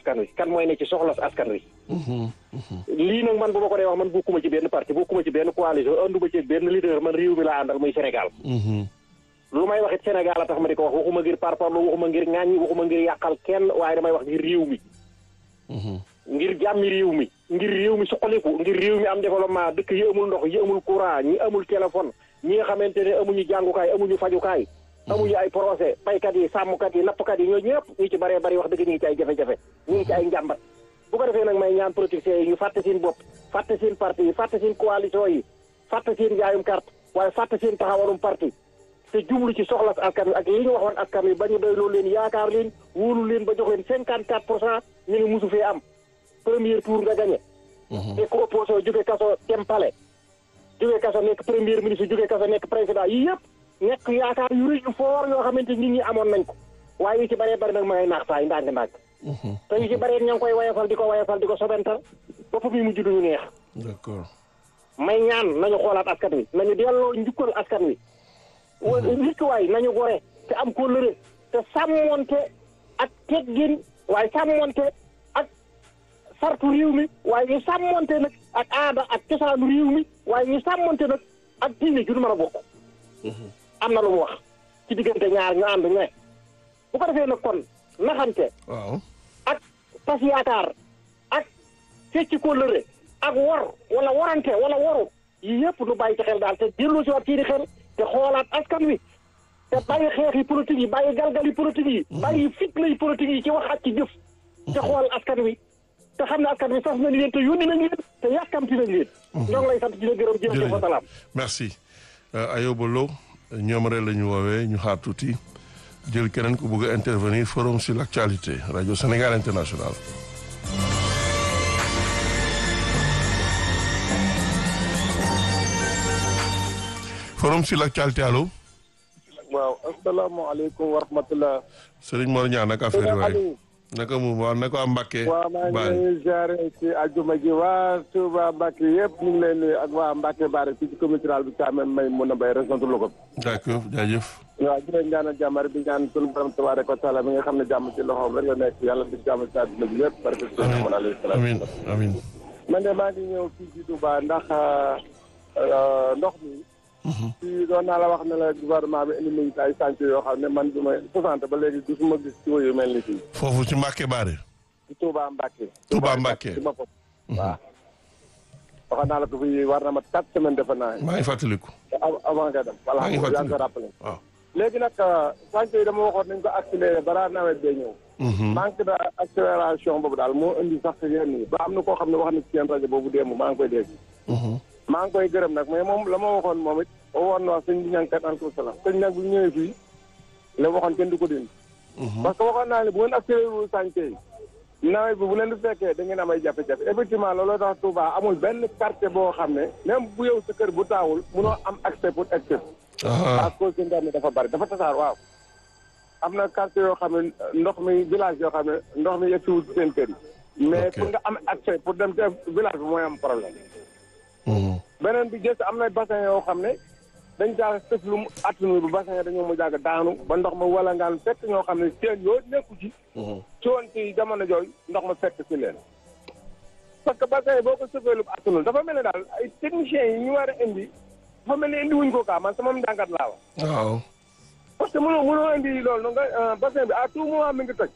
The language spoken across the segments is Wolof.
askan wi kan mooy ne ci soxlas askan wi. lii nag man bu ma ko dee wax man bokkuma ci benn parti bokkuma ci benn coalition anduma ci benn leader man réew mi laa àndal muy Sénégal. lu may wax it Sénégal a tax ma di ko wax waxuma ngir parparloo waxuma ngir ŋaaññi waxuma ngir yàqal kenn waaye damay wax ngir réew mi. ngir jàmmi réew mi ngir réew mi suqaliku ngir réew mi am développement dëkk yi amul ndox yi amul courant ñi amul téléphone ñi nga xamante ne amuñu jàngukaay amuñu fajukaay. amuñu ay procès baykat yi sàmmkat yi nappkat yi ñoo ñëpp ñu ci bëree bëri wax dëgg ñu ngi ci ay jafe-jafe ñu ngi ci ay njàmbat bu ko defee nag may ñaan politiciens yi ñu fàtte seen bopp fàtte seen parti yi fàtte seen coalition yi fàtte seen njaayum carte waaye fàtte seen taxawalum parti te jublu ci soxlas askan wi ak li ñu waxoon askan wi ba ñu doy loolu leen yaakaar leen wóolu leen ba jox leen 54% ñu ngi musu fee am premier tour nga gagné te ku opposé jóge kaso dem palais jóge kaso nekk premier ministre jóge kaso nekk président yi yëpp nekk yaakaar yu rëy yu foor yoo xamante nit ñi amoon nañ ko waaye yu ci bëree bëri nag ma ngay naax saay ndànk-ndànk te yu ci bëree ña ngi koy wayafal di ko sobental bopp bi mujj duñu neex. d'accord. may ñaan nañu xoolaat askan wi nañu delloo njukkal askan wi. rikkuwaay nañu gore te am kóllëre te sàmmonte ak teggin waaye sàmmonte ak sartu réew mi waaye ñu sàmmonte nag ak aada ak cosaanu réew mi waaye ñu sàmmonte nag ak diine ju nu mën a bokk. am na lu mu wax ci diggante ñaar ñu ànd ñe bu ko defee nag kon naxante. waaw. ak tas yaakaar ak fecc kóllëre ak wor wala warante wala woru yi yëpp nu bàyyi ci xel daal te dellu si waat ci di xel te xoolaat askan wi te bàyyi xeex yi politique yi bàyyi galgal yi politique yi bàyyi fitna yi politique yi ci wax ak ci jëf te xool askan wi te xam ne askan wi sas nañ leen te yónni nañ leen te yàkkamti nañ leen ñoo ngi lay sant di la gërëm jërëjëf wa salaam merci Ayoba Lo ñoom rek la ñu woowee ñu xaar tuuti jël keneen ku bëgg a intervenir forum sur l'actualité radio Sénégal International. forum sur l'actualité allo. waaw asalaamaaleykum wa rahmatulah. Serigne Mor Niang naka affaire yi waay naka mu waaw naka waa Mbacke. waaw maa ngi lay ziare ci àjjuma ji waa Touba Mbacke yëpp ñu ngi lay nuyu ak waa Mbacke Baare fii ci commune rurale bi Thiamène may mun a béy région de Louga. d'accord jaajëf. waaw di leen ñaanal jàmmar bi ñaan sunu borom tabaaraka wa taala mi nga xam ne jàmm ci loxoom rek la nekk yàlla di jàmm ci àdduna bi yëpp. amiin amiin. man de maa ngi ñëw fii ci Touba ndax ndox mi. fii doon naa la wax ne la gouvernement bi indi nañu ay chantier yoo xam ne man du ma 60 ba léegi gisuma gis ci yu mel ni fii. foofu ci Mbacke Baare. ci Touba Mbacke. Touba Mbacke ci boppam. waaw. waxoon naa la ko fii war na ma 4 semaines defe naa. maa ngi fàttaliku. avant nga dem. voilà maa ngi fàttaliku yaa ngi ko rappelé. waaw. léegi nag chantier yi dama waxoon nañ ko accéléré balaa nawet bee ñëw. manque de accélération boobu daal moo indi sax yenn yi ba am na koo xam ne wax na ci seen rajo boobu démb maa ngi koy dégg. maa ngi koy gërëm nag mais moom la ma waxoon moom it woon na wax sëñ bi ñànkat aleykum salaam sëñ nag bu ñëwee fii la waxoon kenn du ko dindi parce que waxoon naa ne bu ngeen accéléré wu chantier yi nawet bi bu leen di fekkee da ngeen am ay jafe-jafe effectivement looloo tax Touba amul benn quartier boo xam ne même bu yow sa kër bu taawul munoo am accès pour accès à cause que ndox mi dafa bari dafa tasaar waaw am na quartier yoo xam ne ndox mi village yoo xam ne ndox mi yegg siwul seen kër yi mais pour nga am accès pour dem ci village bi mooy am problème beneen bi gës am na bassin yoo xam ne dañ caa tëf lu mu attanu bu bassin yi dañoo mu jàgg daanu ba ndox ma wala ngaan fekk ñoo xam ne seen yoo nekku ci ci woon ci jamono jooju ndox ma fekk si leen parce que bassin yi boo ko sëfee lu attanul dafa mel ne daal ay techniciens yi ñu war a indi dafa mel ne indi wuñ ko kaa man sama njàngat laa wax waaw parce que mënoo indi loolu nga bassin bi à tout moment mi ngi toj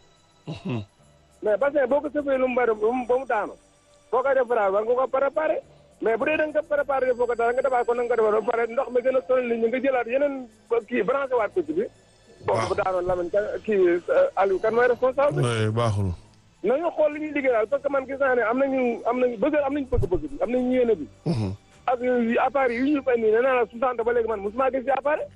mais bassin boo ko sëfee lu mu bari ba mu daanu boo koy def war nga ko préparé mais bu dee da nga ko préparé foo ko dara nga defaat ko na nga ko defoon ba pare ndox mi gën a sonal nit ñi nga jëlaat yeneen kii branché waat ko ci bi boobu bu daanoon Lamine kii Aliou kan mooy responsable baaxul nañu xool li ñuy liggéey daal parce que man gis naa ne am nañu bëgg-bëgg bi am nañu yéene bi ak appareil yu ñu fay nii nee naa la 60 ba léegi man mosuma gis ci appareil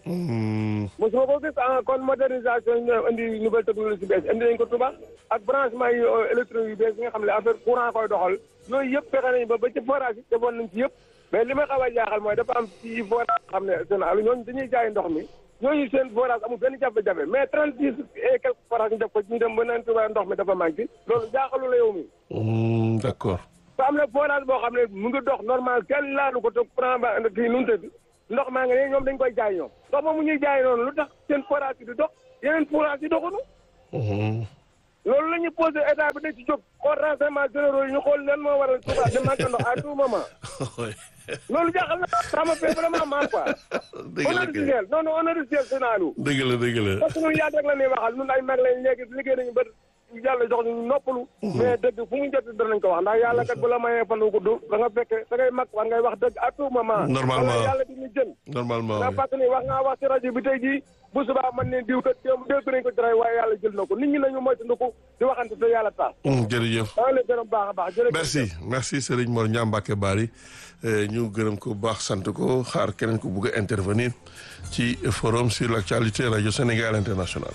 mosuma ko gis kon modernisation yi ñoo indi nouvelle technologie bees indi nañ ko Touba ak branchement yi électronique yu bees yi nga xam ne affaire courant koy doxal yooyu yëpp fexe nañu ba ci forage yi defoon nañ ci yëpp mais li ma xaw a jaaxal mooy dafa am ci forage xam ne seen alu ñooñu dañuy jaay ndox mi ñooñu seen forage amul benn jafe-jafe mais 36 et quelques forage ñu def ko ñu dem ba naan Touba ndox mi dafa manqué loolu jaaxalu la yow mi d'accord te am na forage boo xam ne mu ngi dox normal kenn laalu ko te courant ba kii nu mu tëdd ndox maa ngi ne ñoom dañ koy jaay ñoom ndox ma mu ñuy jaay noonu lu tax seen forage yi di dox yeneen forage yi doxunu loolu la ñu posé état bi da ci jóg xool renseignements généraux yi ñu xool lan moo waral Touba di manqué ndox à tout moment. loolu jaaxal na ça me fait vraiment mal quoi. dëgg la kay honnêteté non non honnêteté Sénalou. dëgg la dëgg la. parce que ñun yaa rek la ñuy waxal ñun ay mag lañ léegi liggéey nañu ba yàlla jox ñu noppalu. mais dëgg fu mu jot danañ ko wax ndax yàlla kat bu la mayee fan wu gudd da nga fekk da ngay mag war ngay wax dëgg à tout moment. normalement wala yàlla di ñu jën. normalement ndax parce que ni wax ngaa wax ci rajo bi tey jii bu subaa man ne diw kat dégg nañ ko dara waaye yàlla jël na ko nit ñi nañu moytandiku di waxante te yàlla tax. jërëjëf. maa ngi lay gërëm baax a baax jërëjëf. merci Serigne Mor Niang Mbacké Bari ñu gërëm ko baax sant ko xaar keneen ko bugg a intervenir ci forum sur l'actualité Radio Sénégal International.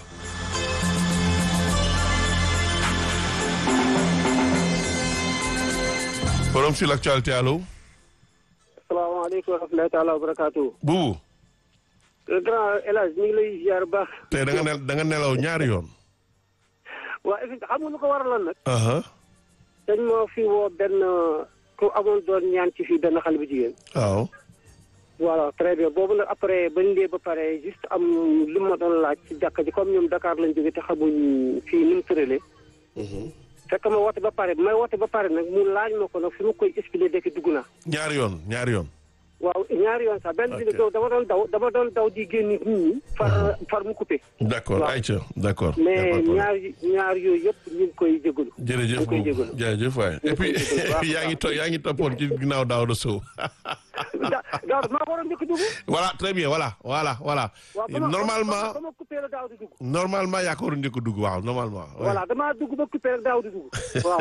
forum sur l'actualité allo. asalaamaaleykum wa rahmatulahi taala wa barakaatu. Boubou. grand El Hadj ñu ngi lay ziar bu baax. tey da nga nelaw ñaari yoon. waa effectivement xam nga lu ko waraloon nag. aha dañ ma fi woo benn ku amoon doon ñaan ci fii benn xale bu jigéen. waaw. voilà très bien boobu nag après bañ dee ba pare juste am lu ma doon laaj ci jàkka ji comme ñoom Dakar lañ jóge te xamuñ fii ni mu tëralee. fekk ma woote ba pare may woote ba pare nag mu laaj ma ko nag fi ma koy expliquer dëkk dugg naa. ñaari yoon. waaw ñaari yoon sax benn bi nag dama doon daw di génn nit ñi. far mu coupé. d'accord ayca d'accord. mais ñaar yooyu yëpp ñu ngi koy jégalu. jërëjëf moom jërëjëf waay et puis yaa ngi toppoon ci ginnaaw Daouda Sow. Daouda maa waroon njëkk dugg. voilà très bien voilà. normalement ba ma coupé la Daouda dugg. normalement yaa ko waroon njëkk dugg waaw normalement. voilà damaa dugg ba coupé rek Daouda dugg waaw.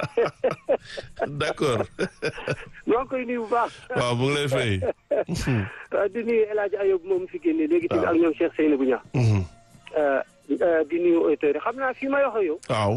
d'accord. maa ngi koy nuyu bu baax. waaw mu ngi lay fay. di nuyu El Hadj Ayoub moom fi génne léegi tamit ak ñoom Cheikh Seynabou Niang. di nuyu auditeurs yi xam naa fii may wax ak yow. waaw.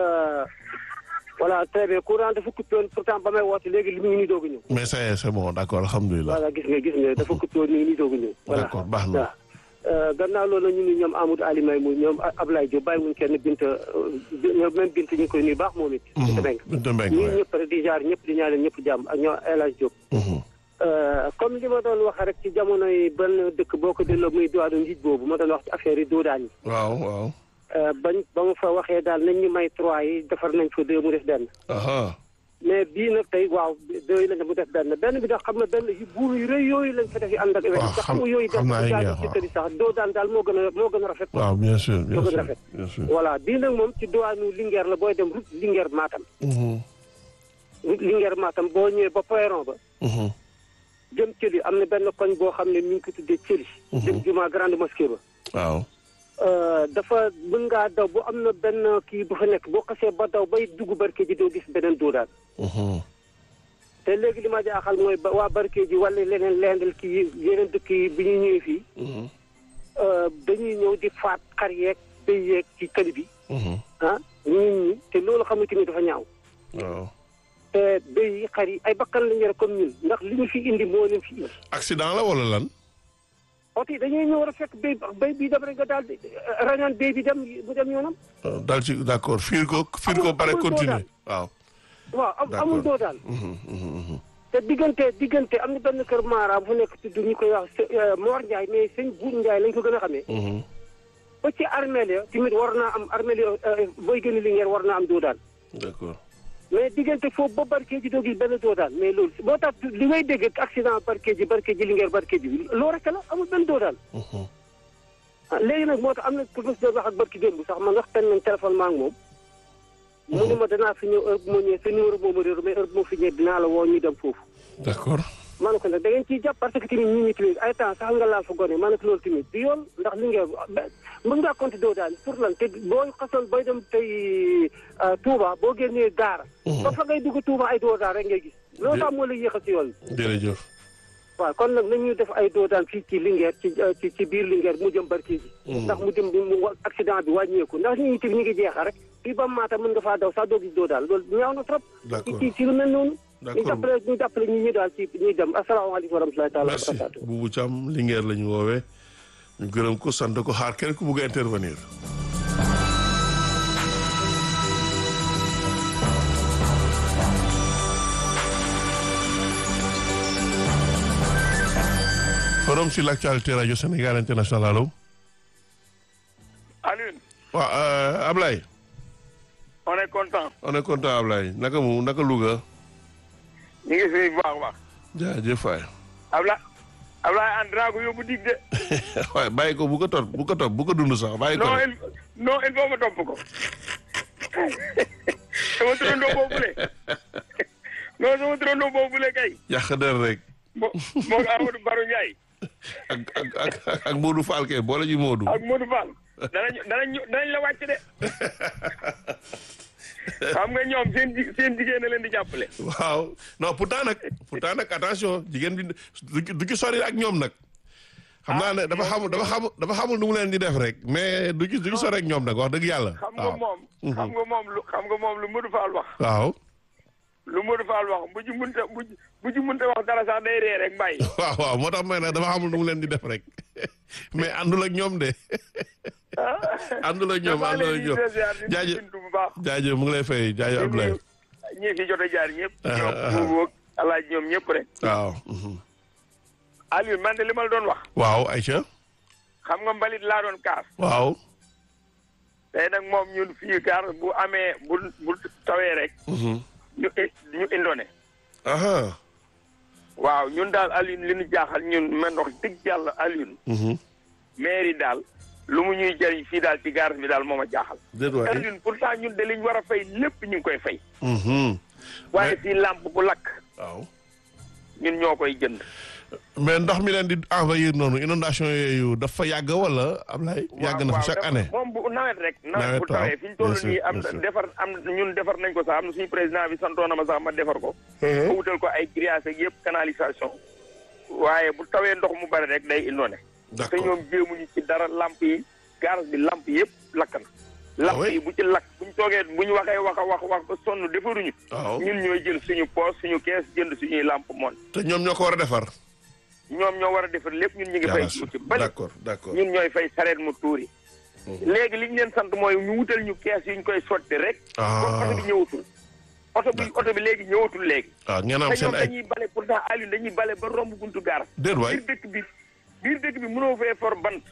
voilà très bien courant dafa coupé woon pourtant ba may woote léegi li mu ngi nii doog a ñëw. mais ça y est c'est bon d'accord alhamdulilah. voilà gis nga dafa coupé woon mi ngi nii doog a ñëw. voilà d'accord baax na. gannaaw loolu ñu nuyu ñoom Amadou Ali May mu ñoom Ablaye Diop bàyyi wuñ kenn Binta même Binta ñu ngi koy nuyu baax moom it. Binta Mbengue ñun ñëpp rek di jaar ñëpp di ñaanal ñëpp jàmm ak ñoom El Hadj Diop. comme li ma doon wax rek ci jamonoy benn dëkk boo ko delloo muy doy njiit boobu ma doon wax ci affaire yi doodaan yi. waaw. ba ma fa waxee daal nañ ñu may 3 yi defar nañ fa 2 mu def benn. mais bii nag tey waaw 2 yi lañ mu def benn bi nag xam na benn buur yu rëy yooyu lañ fa def yi ànd ak. waaw xam naa yooyu def ci tëri sax doodaan daal moo gën a rafet. waaw bien sûr moo gën a rafet. voilà bii nag moom ci diwaanu Linguère la booy dem route Linguère Matam. route Linguère Matam boo ñëwee ba Poiron ba. jëm Thiel am na benn koñ boo xam ne mi ngi ko tuddee Thiel. jëm juma grande mosquée ba. waaw. dafa mën ngaa daw bu am na benn kii bu fa nekk boo xasee ba daw bay dugg barke ji doo gis beneen doodaan. te léegi li ma jaaxal mooy waa barke ji wala leneen lendal kii yeneen dëkk yi bi ñuy ñëwee fii. dañuy ñëw di faat xar yeeg béy yeeg ci tali bi. ñi te loolu xamante ni dafa ñaaw. waaw. te béy yi xar yi ay bakkan lañu yore comme ñun ndax li ñu fi indi moo leen fi indi. accident la wala lan. oto yi dañuy ñëw rek fekk béy bi dem rek nga daal di rañaan béy bi dem mu dem yoonam. daal ci d'accord fiir ko pare continuer waaw. waaw amul doo daal. te diggante am na benn kër Mara bu nekk tudd ñu koy wax Mor Ndiaye mais sëñ Buur Ndiaye lañ ko gën a xamee. ba ci armeel ya tamit war naa am armeel ya booy gën a Linguère war naa am doo daal. d'accord. mais diggante foofu ba Barkédji doo gis benn doodaan mais loolu boo tax li ngay dégg accident Barkédji Linguère Barkédji loo rek la amul benn doodaan. léegi nag moo tax am na professeur wax ak barki démb sax man waxtaan nañ téléphone maa ngi moom. mu ne ma danaa fi ñëw heure bu ma ñëwee sa numéro moomu réeru mais heure bu ma fi ñëwee dinaa la woo ñu dem foofu. d'accord. ma ne ko nag da ngeen ciy jàpp parce que tamit ñi tamit ay temps sax nga laal fa gone ma ne ko loolu tamit di yoon ndax Linguère mën ngaa compter doodaan pour lan te booy xasoon booy dem tey Touba boo génnee Daara. ba fa ngay dugg Touba ay doodaan rek ngay gis. loolu tax moo lay yéexal ci yoon bi. jërëjëf. waaw kon nag nañu def ay doodaan fii ci Linguère ci biir Linguère mu jëm Barkédji. ndax mu jëm mu accident bi wàññeeku ndax nit ñi tamit ñu ngi jeexal rek. fii ba Matam mën nga faa daw sax doo gis doodaan loolu ñaaw na trop. d'accord ci lu mel noonu. d'accord ñu jàppale ñi daal ci ñuy dem asalaamaaleykum wa rahmatulahi taala wa merci barakaatu. Boubou Thiam Linguère la ñu woowee ñu gërëm ko sant ko xaar kenn ku bugg a intervenir. forum sur l'actualité Radio Sénégal International allo. Alioune. waaw Ablaye. on est content. on est content Ablaye naka Louga. ñu ngi fi bu baax a baax. jaajëf waay. Ablaye ànd naa ko yóbbu dig de. waaye bàyyi ko bu ko topp bu ko dund sax bàyyi ko. non il faut ma topp ko. sama turandoo boobule. non sama turandoo boobule kay. yàq der rek. moo Amadou Baro Ndiaye. ak Modou Fall kay boole ji Modou. ak Modou Fall. danañ la wàcc de. xam nga ñoom seen jigéen a leen di jàppale. waaw non pourtant nag attention jigéen bi du ci sori ak ñoom nag. xam naa ne dafa xamul nu mu leen di def rek mais du ci sori ak ñoom nag wax dëgg yàlla. xam nga moom lu Modou Fall wax. waaw. lu Modou Fall wax bu ci mënta wax dara sax day ree rek bàyyi. waaw moo tax may nag dafa xamul nu mu leen di def rek mais àndul ak ñoom de. àndul ak ñoom jaajëf mu ngi lay fay jaajëf Abdoulaye. ñi fi jot a jaar ñëpp. ñoom alaaj ñoom ñëpp rek. waaw. Aliou man de li ma la doon wax. waaw Aïcha. xam nga mbalit laa doon kaas. waaw. tey nag moom ñun fii kaar bu amee bu tawee rek. ñu indone. waaw ñun daal Alioune li ñu jaaxal ñun man wax dëgg yàlla Alioune. mairie daal lu mu ñuy jëriñ fii daal ci gaar bi daal moo ma jaaxal. Alioune pourtant ñun de liñ war a fay lépp ñu ngi koy fay. waaye fii làmp bu lakk. waaw ñun ñoo koy jënd. mais ndox mi leen di envahir noonu inondation yooyu dafa yàgg wala Ablaye. yàgg na fi chaque année. moom bu nawet rek. nawet bu tawee fi ñu toll nii ñun defar nañ ko sax am na suñu président bi santoon na ma sax ma defar ko. ko wutal ko ay grillage ak yëpp canalisation. waaye bu tawee ndox mu bari rek day inondé. d'accord te ñoom jéemuñu ci dara lamp yi garage bi lamp yëpp lakk na. lamp yi bu ci lakk buñ toogee buñ waxee wax ba sonn defaruñu. ñun ñooy jël suñu poos suñu kees jënd suñuy lamp moon. te ñoom ñoo ko war a defar. ñoom ñoo war a defar lépp ñun ñu ngi fay ci bari d'accord ñun ñooy fay sareet mu tuuri. léegi li ñu leen sant mooy ñu wutal ñu kees yu ñu koy sotti rek. oto bi ñëwatul. oto bi léegi ñëwatul léegi. waaw ngeen am seen ay dañuy bale pourtant Alioune dañuy bale ba romb buntu gaar. déet waay biir dëkk bi mënoo fee for bant.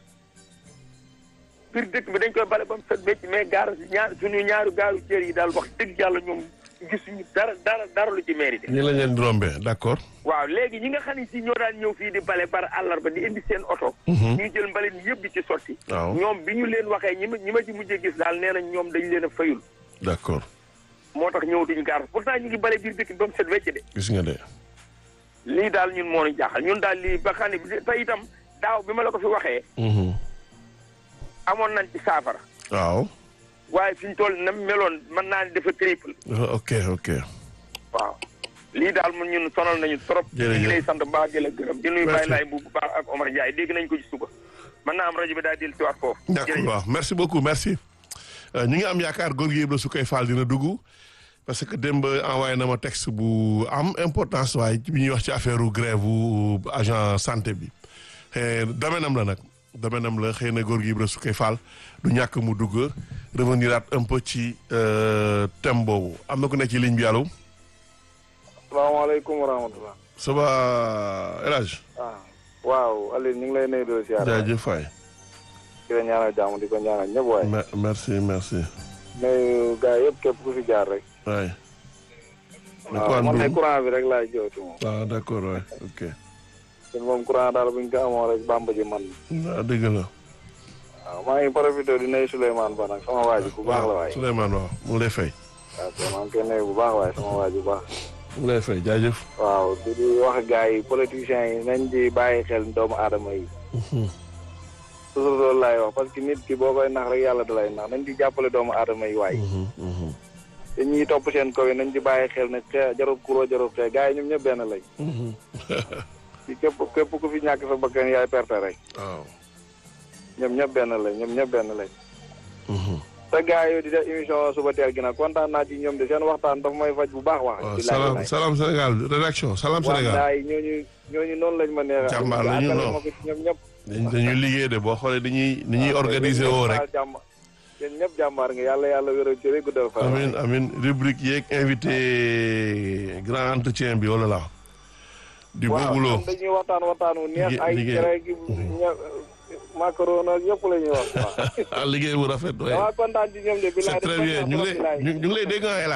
biir dëkk bi dañ koy bale ba mu set becc mais gaar suñu ñaaru gaaru cër yi daal wax dëgg yàlla ñoom gisuñu dara lu ci mérité. ñi lañ leen di rombee d'accord. waaw léegi ñi nga xam ne si ñoo daan ñëw fii di bale par àllarba di indi seen oto. ñuy jël mbalit mi yëpp di ci sotti. waaw ñoom bi ñu leen waxee ñi ma ci mujjee gis daal nee nañ ñoom dañ leen a fayul. d'accord. moo tax ñëwatuñu gaar pourtant ñu ngi bale biir dëkk bi ba mu set wecc de. gis nga de. lii daal ñun moo ñu jaaxal ñun daal lii ba xam ne te itam daaw bi ma la ko fi waxee. amoon nañ ci saafara. waaw. waaye fi ñu toll na meloon mën naa ne dafa triple. ok. waaw lii daal mun ñun sonal nañu trop. jërëjëf ñu ngi lay sant baax di la gërëm. di nuyu Baye Laye bu baax ak Omar Ndiaye dégg nañ ko ci suba. mën naa am rajo bi daal di dellusiwaat foofu. d'accord waaw merci beaucoup merci. ñu ngi am yaakaar góor gi Ibra su koy faal dina dugg parce que démb envoyé na ma texte bu am importance waaye bi ñuy wax ci affaire grève bu agent santé bi. domaine am la nag. domaine am la xëy na góor gi Ibra su koy faal du ñàkk mu dugg revenir un peu ci thème boobu am na ku nekk ci ligne bi allo. salaamaaleykum wa rahmatulah. ça va El Hadj. waaw Aliou ñu ngi lay nuyu di la. jaajëf waay. di la ñaanal jàmm di ko ñaanal ñëpp waay. merci. nuyu gars yëpp képp ku fi jaar rek. waay. waaw man de courant bi rek laay jooytu moom. waaw d'accord waay ok. te moom courant daal bu ñu ko amoon rek bamba ji man. waaw dëgg la. waaw maa ngi profité di nuyu Souleymane Ba nag sama waa ji bu baax la waay. Souleymane waaw mu ngi lay fay. waaw te maa ngi koy nuyu bu baax waay sama waa ji bu baax. mu ngi lay fay jaajëf. waaw di wax gars yi politiciens yi nañ di bàyyi xel doomu aadama yi. toujours loolu laay wax parce que nit ki boo koy nax rek yàlla da lay nax nañ di jàppale doomu aadama yi waay. te ñiy topp seen kaw yi nañ di bàyyi xel ne jarul kuroo jarul xee gars yi ñoom ñëpp benn lañ. ci képp ku fi ñàkk sa bakkan yaay perte rek. waaw. ñoom ñëpp benn lañ. te gars yi di def émission suba teel gi nag kontaan naa ci ñoom de seen waxtaan daf may faj bu baax wax. waaw salaam Sénégal rédaction salaam Sénégal. waaw ñooñu noonu lañ ma neexee. jàmbaar la ñu noonu ñoom ñëpp. dañuy liggéey de boo xoolee dañuy organiser woo rek. yéen ñëpp jàmbaar nga yàlla wéral ci rek guddal fa. amiin rubrique yeeg invité grand entretien bi wala la. di boobuloo dañuy waxtaan wu neex ay cere gi macaron ak yëpp la ñuy wax. liggéey bu rafet. waaw kontaan ci ñoom de. c'est très bien ñu ngi lay dégg El